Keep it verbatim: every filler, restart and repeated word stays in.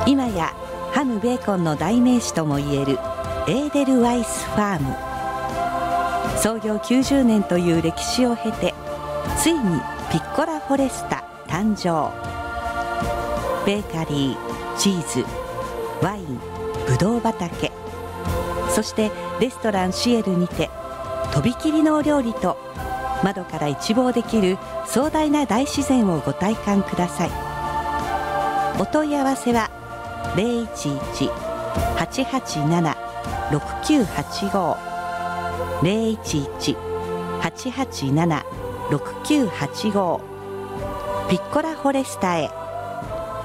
今やハムベーコンの代名詞ともいえるエーデルワイスファーム。創業きゅうじゅうねんという歴史を経て、ついにピッコラフォレスタ誕生。ベーカリー、チーズ、ワイン、ブドウ畑、そしてレストランシエルにてとびきりのお料理と窓から一望できる壮大な大自然をご体感ください。お問い合わせはゼロいちいち はちはちなな ろくきゅうはちご ゼロいちいち はちはちなな ろくきゅうはちご ピッコラフォレスタへ。